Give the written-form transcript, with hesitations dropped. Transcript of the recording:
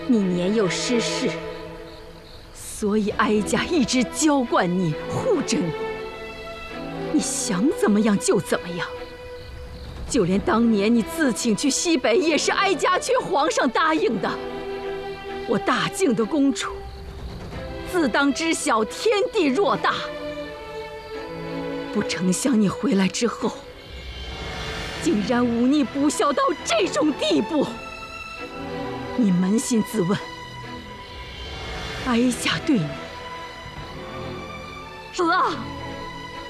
你年幼失势，所以哀家一直娇惯你，护着你。你想怎么样就怎么样。就连当年你自请去西北，也是哀家劝皇上答应的。我大靖的公主，自当知晓天地偌大。不成想你回来之后，竟然忤逆不孝到这种地步。你扪心自问，哀家对你，啊！